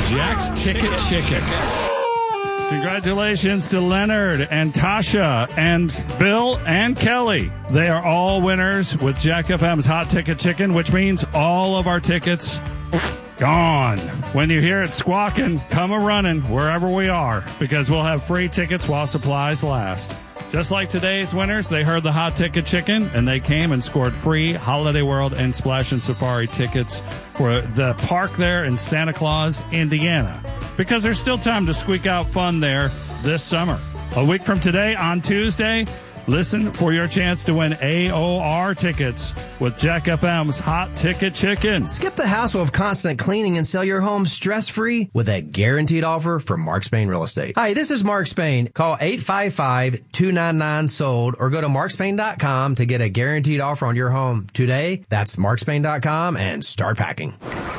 Jack's Ticket Chicken. Congratulations to Leonard and Tasha and Bill and Kelly. They are all winners with Jack FM's Hot Ticket Chicken, which means all of our tickets gone. When you hear it squawking, come a-running wherever we are, because we'll have free tickets while supplies last. Just like today's winners, they heard the Hot Ticket Chicken, and they came and scored free Holiday World and Splash and Safari tickets for the park there in Santa Claus, Indiana, because there's still time to squeak out fun there this summer. A week from today, on Tuesday, listen for your chance to win AOR tickets with Jack FM's Hot Ticket Chicken. Skip the hassle of constant cleaning and sell your home stress-free with that guaranteed offer from Mark Spain Real Estate. Hi, this is Mark Spain. Call 855-299-SOLD or go to markspain.com to get a guaranteed offer on your home today. That's markspain.com and start packing.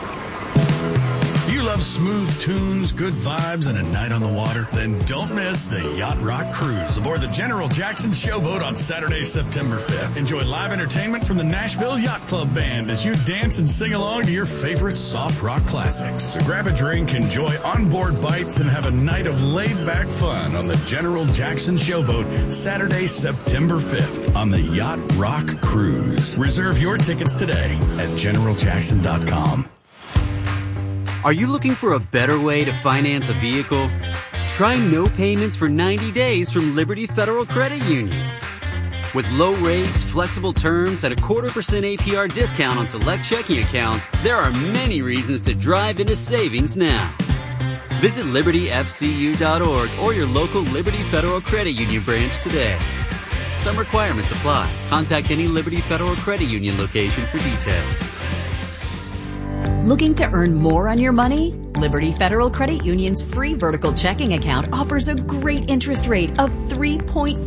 You love smooth tunes, good vibes, and a night on the water? Then don't miss the Yacht Rock Cruise aboard the General Jackson Showboat on Saturday, September 5th. Enjoy live entertainment from the Nashville Yacht Club Band as you dance and sing along to your favorite soft rock classics. So grab a drink, enjoy onboard bites, and have a night of laid-back fun on the General Jackson Showboat Saturday, September 5th on the Yacht Rock Cruise. Reserve your tickets today at generaljackson.com. Are you looking for a better way to finance a vehicle? Try no payments for 90 days from Liberty Federal Credit Union. With low rates, flexible terms, and a 0.25% APR discount on select checking accounts, there are many reasons to drive into savings now. Visit libertyfcu.org or your local Liberty Federal Credit Union branch today. Some requirements apply. Contact any Liberty Federal Credit Union location for details. Looking to earn more on your money? Liberty Federal Credit Union's free vertical checking account offers a great interest rate of 3.5%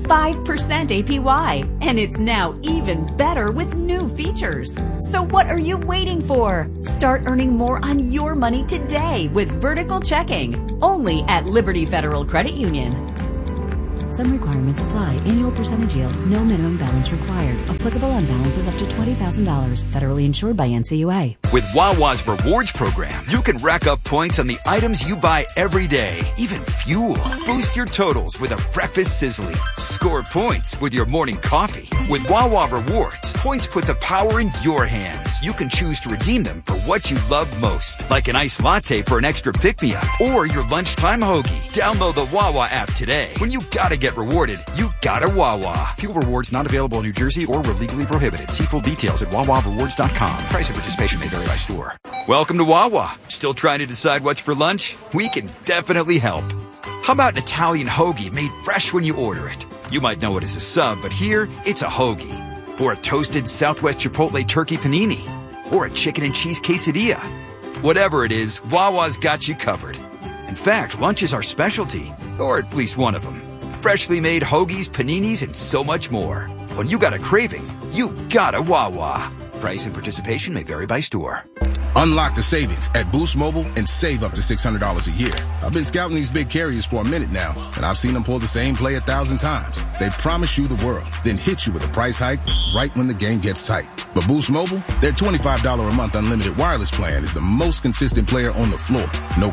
APY. And it's now even better with new features. So what are you waiting for? Start earning more on your money today with vertical checking. Only at Liberty Federal Credit Union. Some requirements apply. Annual percentage yield. No minimum balance required. Applicable on balances up to $20,000. Federally insured by NCUA. With Wawa's Rewards program, you can rack up points on the items you buy every day. Even fuel. Boost your totals with a breakfast sizzling. Score points with your morning coffee. With Wawa Rewards, points put the power in your hands. You can choose to redeem them for what you love most. Like an iced latte for an extra pick-me-up. Or your lunchtime hoagie. Download the Wawa app today. When you gotta get rewarded, you gotta Wawa. Fuel rewards not available in New Jersey or were legally prohibited. See full details at wawarewards.com. Price and participation may vary by store. Welcome to Wawa. Still trying to decide what's for lunch? We can definitely help. How about an Italian hoagie made fresh when you order it? You might know it as a sub, but here it's a hoagie. Or a toasted Southwest Chipotle turkey panini. Or a chicken and cheese quesadilla. Whatever it is, Wawa's got you covered. In fact, lunch is our specialty. Or at least one of them. Freshly made hoagies, paninis, and so much more. When you got a craving, you gotta Wawa. Price and participation may vary by store. Unlock the savings at Boost Mobile and save up to $600 a year. I've been scouting these big carriers for a minute now, and I've seen them pull the same play 1,000 times. They promise you the world, then hit you with a price hike right when the game gets tight. But Boost Mobile, their $25 a month unlimited wireless plan is the most consistent player on the floor. No